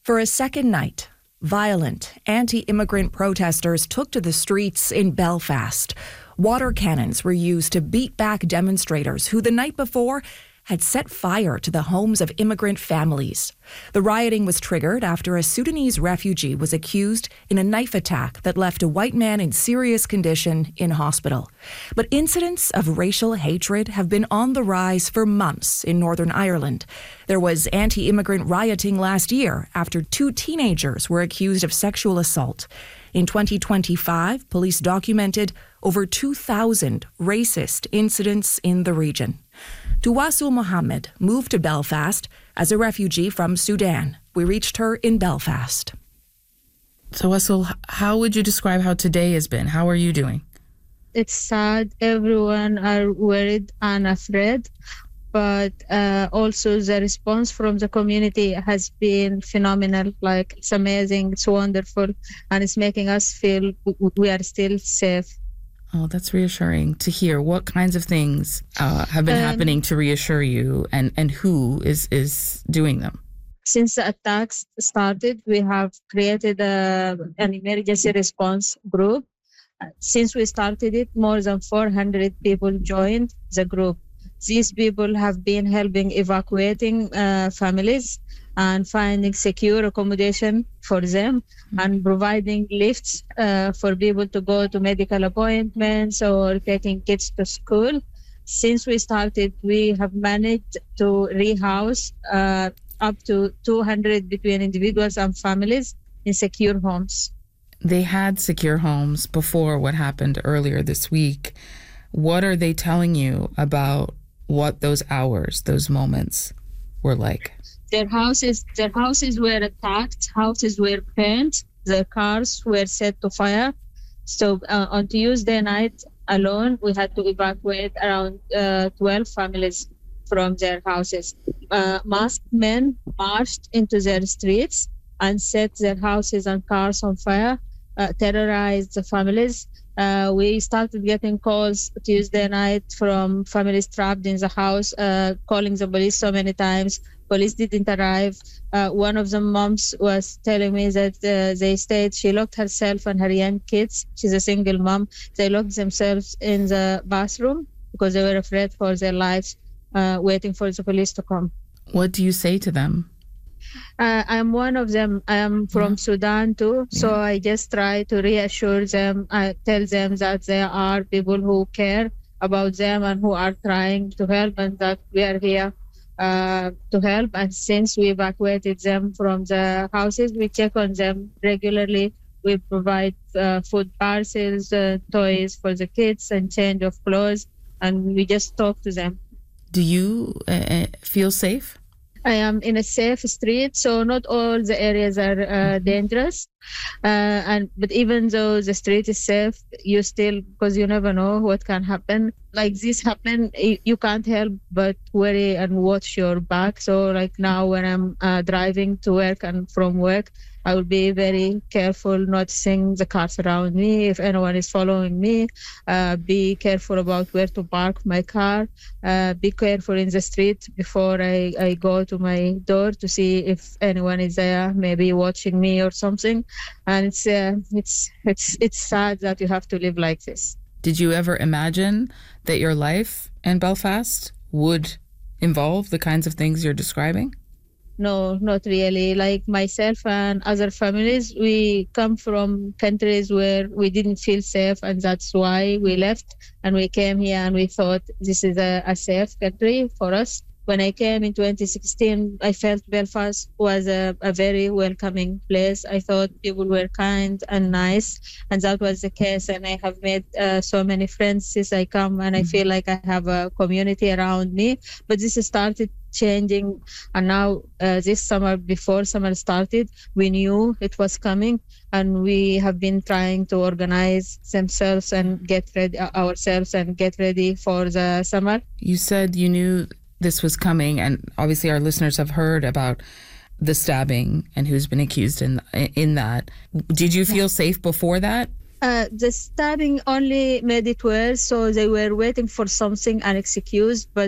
For a second night, violent anti-immigrant protesters took to the streets in Belfast. Water cannons were used to beat back demonstrators who the night before had set fire to the homes of immigrant families. The rioting was triggered after a Sudanese refugee was accused in a knife attack that left a white man in serious condition in hospital. But incidents of racial hatred have been on the rise for months in Northern Ireland. There was anti-immigrant rioting last year after 2 teenagers were accused of sexual assault. In 2025, police documented over 2,000 racist incidents in the region. Tawassul Mohammed moved to Belfast as a refugee from Sudan. We reached her in Belfast. Tawassul, how would you describe how today has been? How are you doing? It's sad. Everyone are worried and afraid. But also the response from the community has been phenomenal. Like, it's amazing, it's wonderful, and it's making us feel we are still safe. Oh, that's reassuring to hear. What kinds of things have been happening to reassure you, and who is doing them? Since the attacks started, we have created an emergency response group. Since we started it, more than 400 people joined the group. These people have been helping evacuating families and finding secure accommodation for them, and providing lifts for people to go to medical appointments or taking kids to school. Since we started, we have managed to rehouse up to 200 between individuals and families in secure homes. They had secure homes before what happened earlier this week. What are they telling you about what those hours, those moments were like? Their houses were attacked, houses were burnt, their cars were set to fire. So on Tuesday night alone, we had to evacuate around 12 families from their houses. Masked men marched into their streets and set their houses and cars on fire, terrorized the families. We started getting calls Tuesday night from families trapped in the house, calling the police so many times. Police didn't arrive. One of the moms was telling me that she locked herself and her young kids. She's a single mom. They locked themselves in the bathroom because they were afraid for their lives, waiting for the police to come. What do you say to them? I'm one of them. I am from Sudan too, so I just try to reassure them. I tell them that there are people who care about them and who are trying to help, and that we are here to help. And since we evacuated them from the houses, we check on them regularly. We provide food parcels, toys for the kids, and change of clothes, and we just talk to them. Do you feel safe? I am in a safe street, so not all the areas are dangerous. But even though the street is safe, you still, because you never know what can happen. Like this happen, you can't help but worry and watch your back. So like now when I'm driving to work and from work, I will be very careful noticing the cars around me. If anyone is following me, be careful about where to park my car. Be careful in the street before I go to my door to see if anyone is there, maybe watching me or something. And it's sad that you have to live like this. Did you ever imagine that your life in Belfast would involve the kinds of things you're describing? No, not really. Like myself and other families, we come from countries where we didn't feel safe, and that's why we left and we came here, and we thought this is a safe country for us. When I came in 2016, I felt Belfast was a very welcoming place. I thought people were kind and nice, and that was the case. And I have made so many friends since I come, and I feel like I have a community around me. But this started changing, and now this summer, before summer started, we knew it was coming, and we have been trying to organize themselves and get ready ourselves and get ready for the summer. You said you knew this was coming, and obviously our listeners have heard about the stabbing and who's been accused in that. Did you feel safe before that? The stabbing only made it worse, so they were waiting for something, an excuse, but